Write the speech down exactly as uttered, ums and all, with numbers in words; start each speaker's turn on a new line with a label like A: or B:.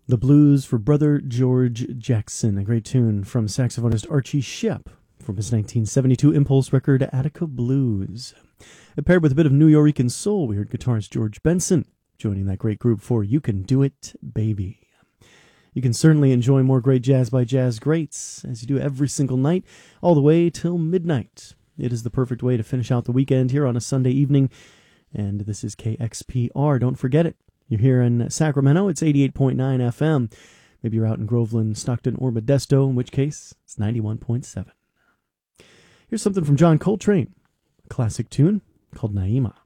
A: The Blues for Brother George Jackson, a great tune from saxophonist Archie Shepp from his nineteen seventy-two Impulse record Attica Blues. Paired with a bit of Nuyorican soul, we heard guitarist George Benson joining that great group for You Can Do It, Baby. You can certainly enjoy more great jazz by jazz greats, as you do every single night, all the way till midnight. It is the perfect way to finish out the weekend here on a Sunday evening, and this is K X P R. Don't forget it. You're here in Sacramento, it's eighty-eight point nine F M. Maybe you're out in Groveland, Stockton, or Modesto, in which case it's ninety-one point seven. Here's something from John Coltrane, a classic tune called Naima.